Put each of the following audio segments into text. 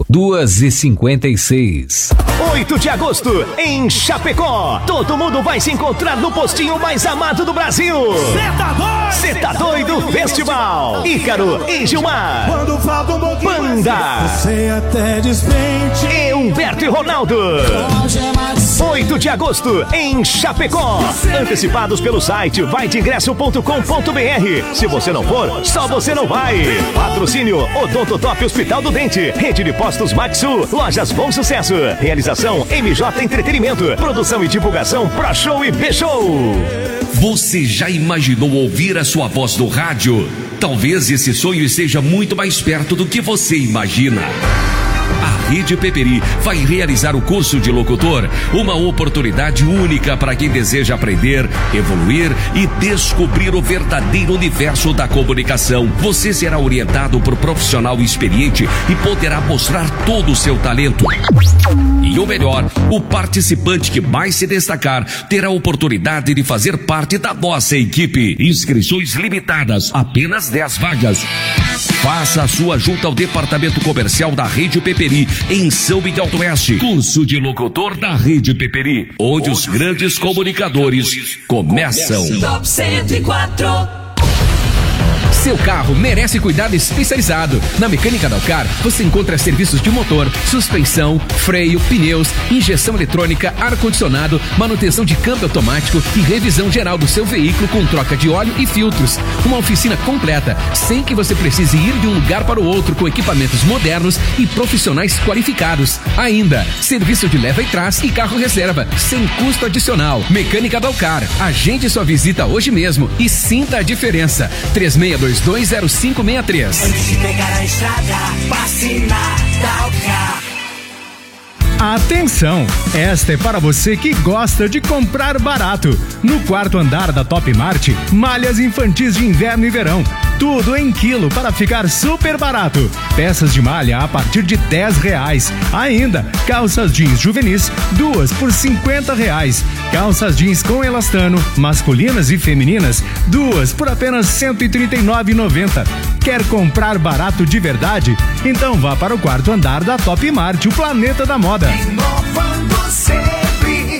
2h56. 8 de agosto, em Chapecó. Todo mundo vai se encontrar no postinho mais amado do Brasil. Cê tá doido Festival. Ícaro e Gilmar. Quando falta um pouquinho Banda. Você até desmente. E Humberto e Ronaldo. 8 de agosto, em Chapecó. Antecipados pelo site vaidingresso.com.br. Se você não for, só você não vai. Patrocínio Odontotop Hospital do Dente. Rede de Postos Maxu. Lojas Bom Sucesso. Realização MJ Entretenimento. Produção e divulgação Pro Show e B-Show. Você já imaginou ouvir a sua voz no rádio? Talvez esse sonho esteja muito mais perto do que você imagina. A Rede Peperi vai realizar o curso de locutor, uma oportunidade única para quem deseja aprender, evoluir e descobrir o verdadeiro universo da comunicação. Você será orientado por profissional experiente e poderá mostrar todo o seu talento. E o melhor, o participante que mais se destacar terá a oportunidade de fazer parte da nossa equipe. Inscrições limitadas, apenas 10 vagas. Faça a sua junta ao departamento comercial da Rede Peperi em São Miguel do Oeste. Curso de locutor da Rede Peperi, onde os grandes comunicadores começam. Top 104. Seu carro merece cuidado especializado. Na Mecânica Dalcar, você encontra serviços de motor, suspensão, freio, pneus, injeção eletrônica, ar-condicionado, manutenção de câmbio automático e revisão geral do seu veículo com troca de óleo e filtros. Uma oficina completa, sem que você precise ir de um lugar para o outro, com equipamentos modernos e profissionais qualificados. Ainda, serviço de leva e trás e carro reserva, sem custo adicional. Mecânica Dalcar, agende sua visita hoje mesmo e sinta a diferença. 36220563. Antes de pegar a estrada, passe na Dalcar. Atenção! Esta é para você que gosta de comprar barato. No quarto andar da Top Mart, malhas infantis de inverno e verão. Tudo em quilo para ficar super barato. Peças de malha a partir de R$10. Ainda, calças jeans juvenis, 2 por R$50. Calças jeans com elastano, masculinas e femininas, 2 por apenas R$139,90. Quer comprar barato de verdade? Então vá para o quarto andar da Top Mart, o planeta da moda. Inovando sempre.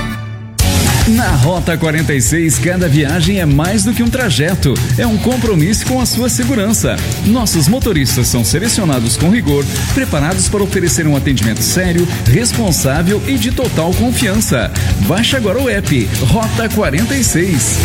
Na Rota 46, cada viagem é mais do que um trajeto, é um compromisso com a sua segurança. Nossos motoristas são selecionados com rigor, preparados para oferecer um atendimento sério, responsável e de total confiança. Baixe agora o app Rota 46.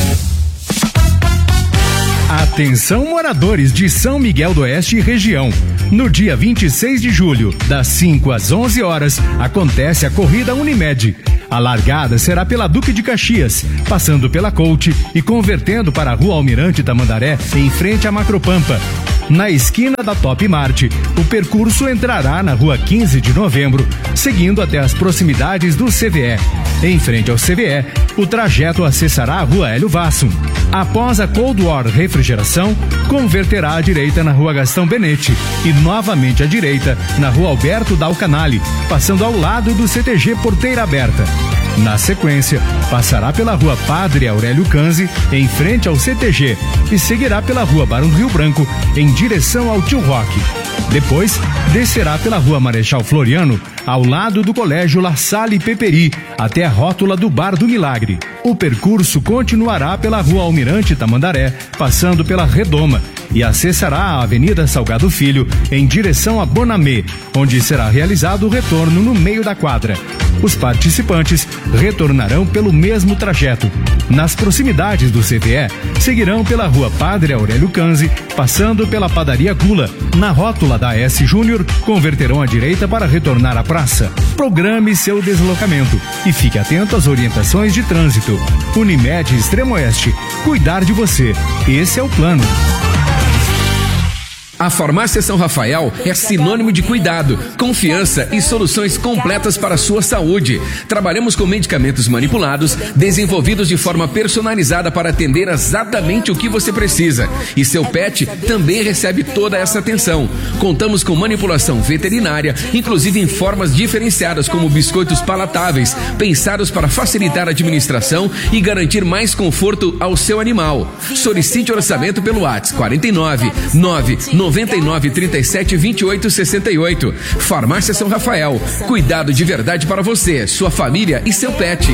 Atenção, moradores de São Miguel do Oeste e região. No dia 26 de julho, das 5 às 11 horas, acontece a Corrida Unimed. A largada será pela Duque de Caxias, passando pela Coach e convertendo para a Rua Almirante Tamandaré, em frente à Macropampa. Na esquina da Top Mart, o percurso entrará na Rua 15 de Novembro, seguindo até as proximidades do CVE. Em frente ao CVE, o trajeto acessará a Rua Hélio Vassum. Após a Cold War Refrigeração, converterá à direita na Rua Gastão Benete e novamente à direita na Rua Alberto Dalcanali, passando ao lado do CTG Porteira Aberta. Na sequência, passará pela Rua Padre Aurélio Canzi, em frente ao CTG, e seguirá pela Rua Barão do Rio Branco, em direção ao Tio Roque. Depois, descerá pela Rua Marechal Floriano, ao lado do Colégio La Salle Peperi, até a rótula do Bar do Milagre. O percurso continuará pela Rua Almirante Tamandaré, passando pela Redoma, e acessará a Avenida Salgado Filho, em direção a Bonamé, onde será realizado o retorno no meio da quadra. Os participantes retornarão pelo mesmo trajeto. Nas proximidades do CVE, seguirão pela Rua Padre Aurélio Canzi, passando pela Padaria Gula. Na rótula da S Júnior, converterão à direita para retornar à praça. Programe seu deslocamento e fique atento às orientações de trânsito. Unimed Extremo Oeste. Cuidar de você. Esse é o plano. A Farmácia São Rafael é sinônimo de cuidado, confiança e soluções completas para a sua saúde. Trabalhamos com medicamentos manipulados, desenvolvidos de forma personalizada para atender exatamente o que você precisa. E seu pet também recebe toda essa atenção. Contamos com manipulação veterinária, inclusive em formas diferenciadas, como biscoitos palatáveis, pensados para facilitar a administração e garantir mais conforto ao seu animal. Solicite orçamento pelo WhatsApp 49 9 99372868. Farmácia São Rafael. Cuidado de verdade para você, sua família e seu pet.